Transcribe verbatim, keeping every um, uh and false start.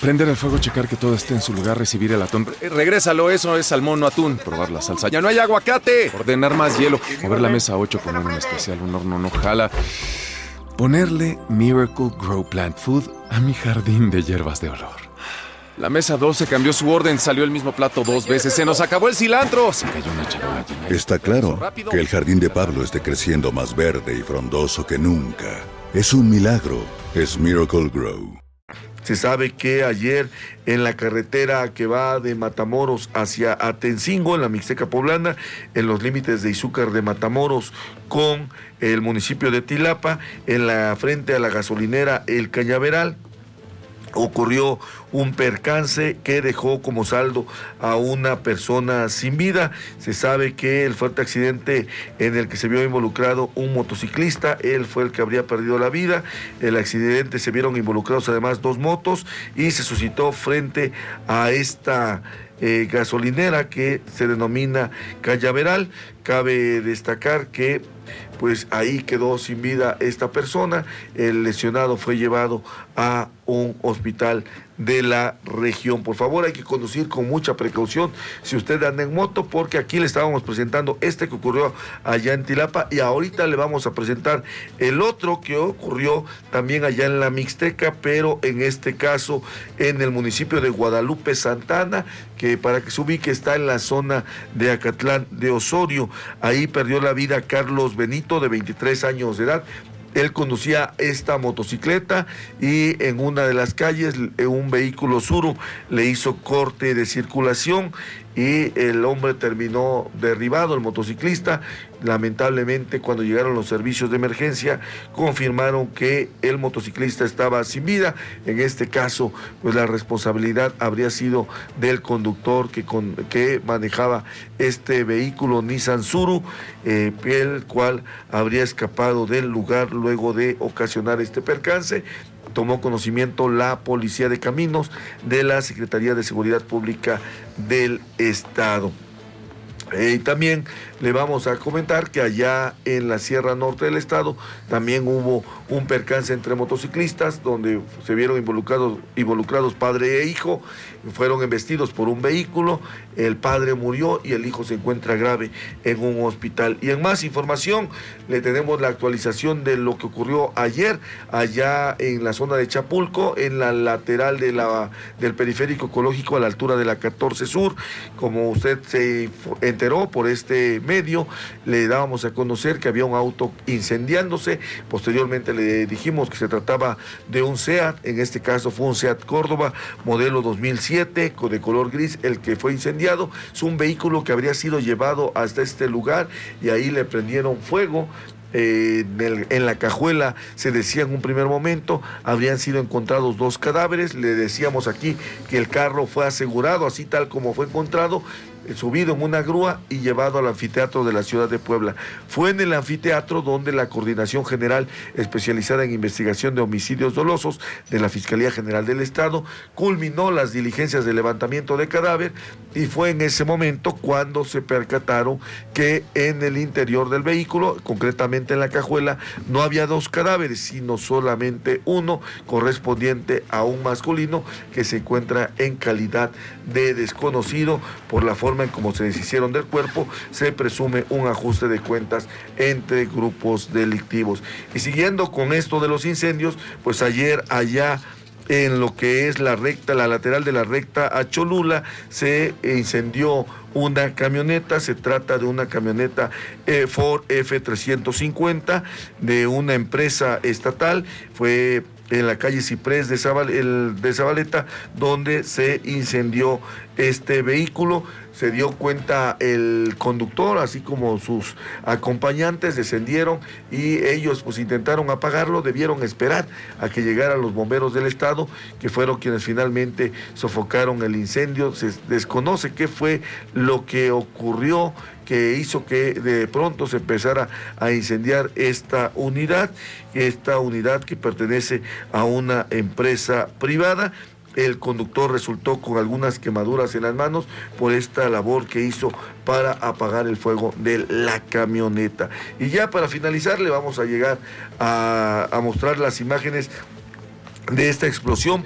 Prender el fuego, checar que todo esté en su lugar, recibir el atún. Re- Regrésalo, eso es salmón, no atún. Probar la salsa. ¡Ya no hay aguacate! Ordenar más hielo. Mover la mesa a ocho, poner un especial, un horno no jala. Ponerle Miracle Grow Plant Food a mi jardín de hierbas de olor. La mesa doce cambió su orden, salió el mismo plato dos veces. ¡Se nos acabó el cilantro! Se cayó una charola llena. Está claro que el jardín de Pablo esté creciendo más verde y frondoso que nunca. Es un milagro. Es Miracle Grow. Se sabe que ayer en la carretera que va de Matamoros hacia Atencingo, en la Mixteca Poblana, en los límites de Izúcar de Matamoros con el municipio de Tilapa, en la frente a la gasolinera El Cañaveral, ocurrió un percance que dejó como saldo a una persona sin vida. Se sabe que el fuerte accidente en el que se vio involucrado un motociclista, él fue el que habría perdido la vida. El accidente se vieron involucrados además dos motos y se suscitó frente a esta eh, gasolinera que se denomina Cañaveral. Cabe destacar que pues ahí quedó sin vida esta persona. El lesionado fue llevado a un hospital de la región. Por favor, hay que conducir con mucha precaución si usted anda en moto, porque aquí le estábamos presentando este que ocurrió allá en Tilapa y ahorita le vamos a presentar el otro que ocurrió también allá en la Mixteca, pero en este caso en el municipio de Guadalupe Santana, que para que se ubique está en la zona de Acatlán de Osorio. Ahí perdió la vida Carlos Benito, de veintitrés años de edad. Él conducía esta motocicleta y en una de las calles un vehículo Suru le hizo corte de circulación y el hombre terminó derribado, el motociclista. Lamentablemente, cuando llegaron los servicios de emergencia, confirmaron que el motociclista estaba sin vida. En este caso, pues la responsabilidad habría sido del conductor que, con, que manejaba este vehículo Nissan Suru, eh, el cual habría escapado del lugar luego de ocasionar este percance. Tomó conocimiento la Policía de Caminos de la Secretaría de Seguridad Pública del Estado. Eh, y también le vamos a comentar que allá en la Sierra Norte del Estado también hubo un percance entre motociclistas donde se vieron involucrados, involucrados padre e hijo, fueron embestidos por un vehículo, el padre murió y el hijo se encuentra grave en un hospital. Y en más información le tenemos la actualización de lo que ocurrió ayer allá en la zona de Chapulco, en la lateral de la, del periférico ecológico a la altura de la catorce Sur. Como usted se enteró por este medio, le dábamos a conocer que había un auto incendiándose. Posteriormente le dijimos que se trataba de un SEAT, en este caso fue un SEAT Córdoba modelo dos mil siete de color gris el que fue incendiado. Es un vehículo que habría sido llevado hasta este lugar y ahí le prendieron fuego. Eh, en, el, en la cajuela se decía en un primer momento habrían sido encontrados dos cadáveres. Le decíamos aquí que el carro fue asegurado así tal como fue encontrado, subido en una grúa y llevado al anfiteatro de la ciudad de Puebla. Fue en el anfiteatro donde la Coordinación General Especializada en Investigación de Homicidios Dolosos de la Fiscalía General del Estado culminó las diligencias de levantamiento de cadáver, y fue en ese momento cuando se percataron que en el interior del vehículo, concretamente en la cajuela, no había dos cadáveres, sino solamente uno, correspondiente a un masculino que se encuentra en calidad de desconocido. Por la forma en cómo se deshicieron del cuerpo, se presume un ajuste de cuentas entre grupos delictivos. Y siguiendo con esto de los incendios, pues ayer allá en lo que es la recta, la lateral de la recta a Cholula, se incendió una camioneta. Se trata de una camioneta eh, Ford F trescientos cincuenta de una empresa estatal. Fue en la calle Ciprés de, Zabal, el, de Zabaleta donde se incendió este vehículo. Se dio cuenta el conductor, así como sus acompañantes, descendieron y ellos pues intentaron apagarlo. Debieron esperar a que llegaran los bomberos del estado, que fueron quienes finalmente sofocaron el incendio. Se desconoce qué fue lo que ocurrió que hizo que de pronto se empezara a incendiar esta unidad, esta unidad que pertenece a una empresa privada. El conductor resultó con algunas quemaduras en las manos por esta labor que hizo para apagar el fuego de la camioneta. Y ya para finalizar le vamos a llegar a, a mostrar las imágenes de esta explosión.